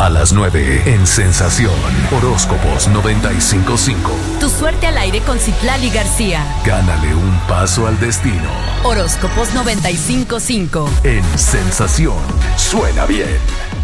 A las 9 en Sensación. Horóscopos 95.5. Tu suerte al aire con Citlali García. Gánale un paso al destino. Horóscopos 95.5. En Sensación. Suena bien.